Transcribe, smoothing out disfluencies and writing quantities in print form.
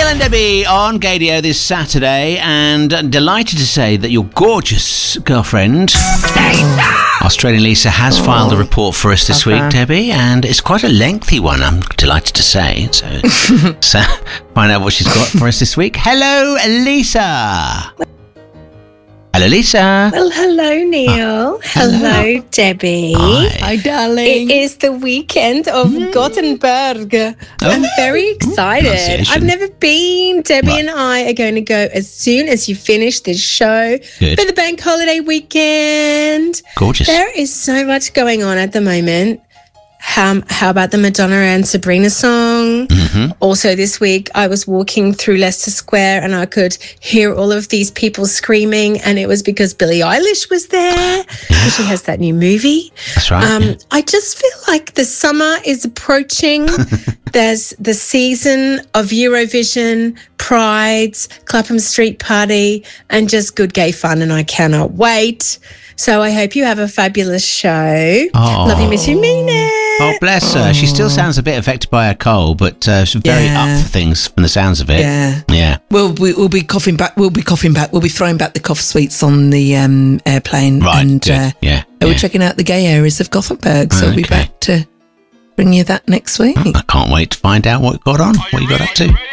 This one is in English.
Neil and Debbie on Gadio this Saturday, and delighted to say that your gorgeous girlfriend, Australian Lisa, has filed a report for us this week, Debbie, and it's quite a lengthy one, I'm delighted to say. So find out what she's got for us this week. Hello, Lisa. Hello, Lisa. Well, hello, Neil. Hello, Debbie. Hi, darling. It is the weekend of Gothenburg. I'm very excited. I've never been. Debbie and I are going to go as soon as you finish this show for the bank holiday weekend. Gorgeous. There is so much going on at the moment. How about the Madonna and Sabrina song? Mm-hmm. Also this week, I was walking through Leicester Square and I could hear all of these people screaming, and it was because Billie Eilish was there. Yeah. She has that new movie. That's right. I just feel like the summer is approaching. There's the season of Eurovision, Prides, Clapham Street Party, and just good gay fun, and I cannot wait. So I hope you have a fabulous show. Oh. Love you, miss you, mean it. Oh, bless her. She still sounds a bit affected by her cold, but she's very up for things from the sounds of it. Yeah. We'll be coughing back. We'll be throwing back the cough sweets on the airplane. Right. And we're checking out the gay areas of Gothenburg. So we'll be back to bring you that next week. I can't wait to find out what you got on, what you got up to.